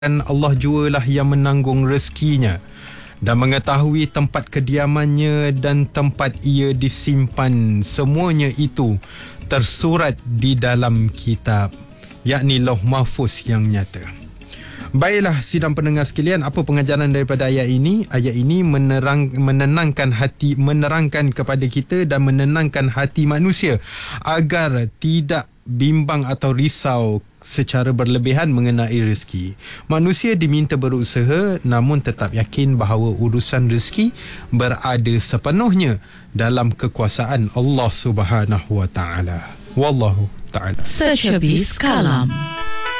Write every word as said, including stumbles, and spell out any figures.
Dan Allah jualah yang menanggung rezekinya dan mengetahui tempat kediamannya dan tempat ia disimpan. Semuanya itu tersurat di dalam kitab, yakni Lauh Mahfuz yang nyata. Baiklah sidang pendengar sekalian, apa pengajaran daripada ayat ini? Ayat ini menerang, menenangkan hati, menerangkan kepada kita dan menenangkan hati manusia agar tidak bimbang atau risau secara berlebihan mengenai rezeki. Manusia diminta berusaha, namun tetap yakin bahawa urusan rezeki berada sepenuhnya dalam kekuasaan Allah Subhanahu Wa Taala. Wallahu taala. Sechabis Kalam.